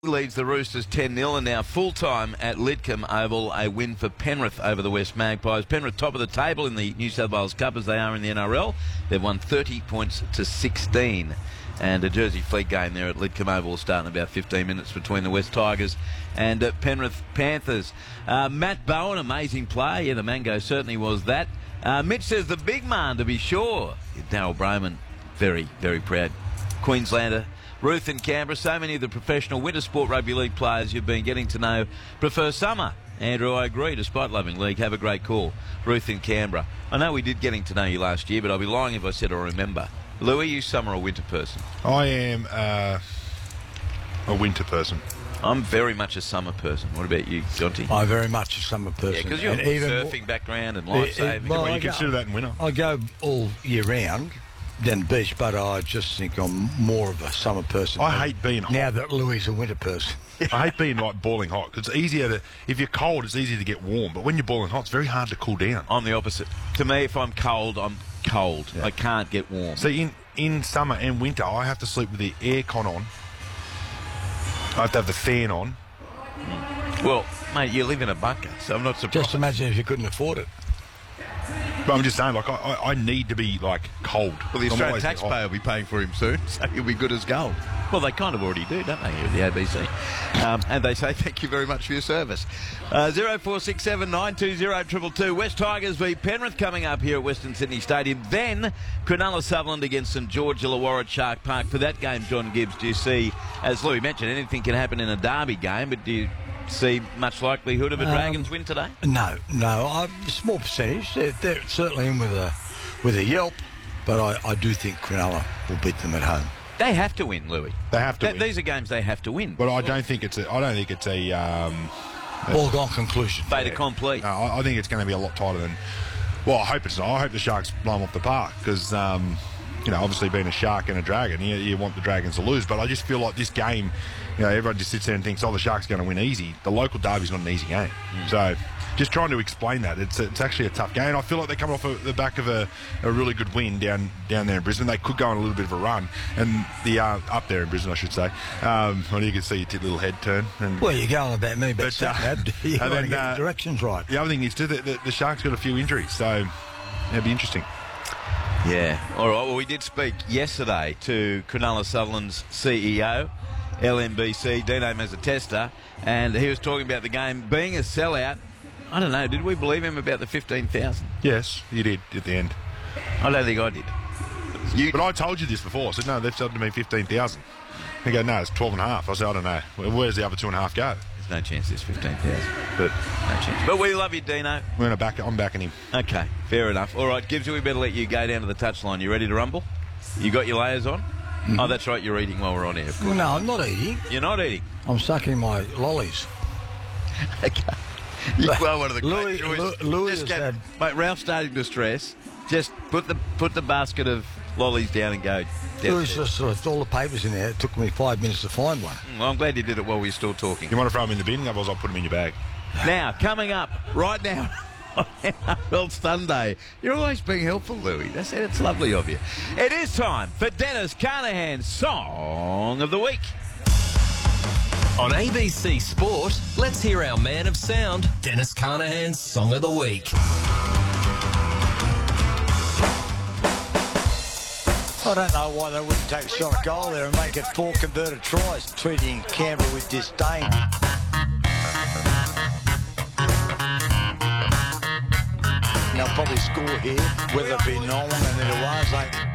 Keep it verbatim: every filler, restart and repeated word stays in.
Leads the Roosters ten nil and now full-time at Lidcombe Oval, a win for Penrith over the West Magpies. Penrith top of the table in the New South Wales Cup as they are in the N R L. They've won thirty points to sixteen. And a Jersey Fleet game there at Lidcombe Oval will start in about fifteen minutes between the West Tigers and uh, Penrith Panthers. Uh, Matt Bowen, amazing play. Yeah, the Mango certainly was that. Uh, Mitch says the big man, to be sure. Darryl Broman, very, very proud Queenslander. Ruth in Canberra, so many of the professional winter sport rugby league players you've been getting to know prefer summer. Andrew, I agree, despite loving league. Have a great call. Ruth in Canberra. I know we did getting to know you last year, but I'll be lying if I said I remember. Louis, you summer or winter person? I am uh, a winter person. I'm very much a summer person. What about you, Jonty? I'm very much a summer person. Yeah, because you're and a even surfing background and life-saving. Well, well, you I consider go, that in winter? I go all year round down the beach, but I just think I'm more of a summer person. I hate being hot. Now that Louis is a winter person. I hate being like boiling hot. It's easier to, if you're cold, it's easier to get warm. But when you're boiling hot, it's very hard to cool down. I'm the opposite. To me, if I'm cold, I'm cold. Yeah. I can't get warm. See, in, in summer and winter, I have to sleep with the air con on. I have to have the fan on. Well, mate, you live in a bunker, so I'm not surprised. Just imagine if you couldn't afford it. But I'm just saying, like, I, I, I need to be, like, cold. Well, the Australian taxpayer will be paying for him soon, so he'll be good as gold. Well, they kind of already do, don't they, here at the A B C? Um, and they say thank you very much for your service. Uh, zero four six seven nine two zero two two two. West Tigers v Penrith coming up here at Western Sydney Stadium. Then, Cronulla Sutherland against St George Illawarra at Shark Park. For that game, John Gibbs, do you see, as Louis mentioned, anything can happen in a derby game, but do you see much likelihood of a um, Dragons win today? No, no. I, small percentage. They're, they're certainly in with a with a yelp, but I, I do think Cronulla will beat them at home. They have to win, Louis. They have to Th- win. These are games they have to win. But I don't think it's a. I don't think it's a. Um, All-gone conclusion. Fait accompli. No, I, I think it's going to be a lot tighter than. Well, I hope it's not. I hope the Sharks blow them off the park because, um, you know, obviously being a Shark and a Dragon, you, you want the Dragons to lose. But I just feel like this game, you know, everyone just sits there and thinks, oh, the Sharks are going to win easy. The local derby's not an easy game. Mm. So just trying to explain that. It's it's actually a tough game. I feel like they're coming off a, the back of a, a really good win down down there in Brisbane. They could go on a little bit of a run. And the uh, up there in Brisbane, I should say. Um, well, you can see your little head turn. And, well, you're going about me, but, but uh, you've got to get uh, the directions right. The other thing is, too, the, the, the Sharks got a few injuries, so it'll be interesting. Yeah. All right. Well, we did speak yesterday to Cronulla Sutherland's C E O, L M B C, Dino Mazzatesta, and he was talking about the game being a sellout. I don't know, did we believe him about the fifteen thousand? Yes, you did at the end. I don't think I did. You... But I told you this before. I said, no, they've sold to me fifteen thousand. They go, no, it's twelve and a half. I said, I don't know. Well, where's the other two and a half go? There's no chance there's fifteen thousand. But no chance. But we love you, Dino. We're gonna back, I'm backing him. Okay, fair enough. All right, Gibbs, we better let you go down to the touchline. You ready to rumble? You got your layers on? Mm-hmm. Oh, that's right, you're eating while we're on air, of course. Well, no, I'm not eating. You're not eating? I'm sucking my lollies. Okay. You are one of the Louis, great choices. Louis just get, had... Mate, Ralph's starting to stress. Just put the put the basket of lollies down and go. Louis just left all the papers in there. It took me five minutes to find one. Well, I'm glad you did it while we were still talking. You want to throw them in the bin? Otherwise, I'll put them in your bag. Now, coming up right now on N R L Sunday. You're always being helpful, Louis. That's it. It's lovely of you. It is time for Dennis Carnahan's Song of the Week. On A B C Sport, let's hear our man of sound, Dennis Carnahan's Song of the Week. I don't know why they wouldn't take a shot at goal there and make it four converted tries, treating Canberra with disdain. They'll probably score here, whether it be Nolan and it was like